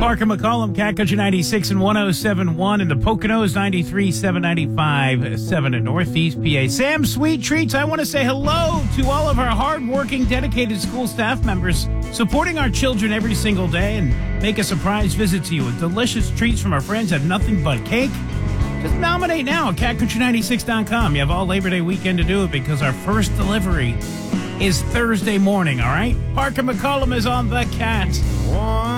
Parker McCollum, Cat Country 96 and 107.1, and the Poconos 93.7, 95.7 in Northeast PA. Sam, Sweet Treats, I want to say hello to all of our hardworking, dedicated school staff members supporting our children every single day and make a surprise visit to you with delicious treats from our friends at Nothing But Cake. Just nominate now at catcountry96.com. You have all Labor Day weekend to do it because our first delivery is Thursday morning, all right? Parker McCollum is on the Cat.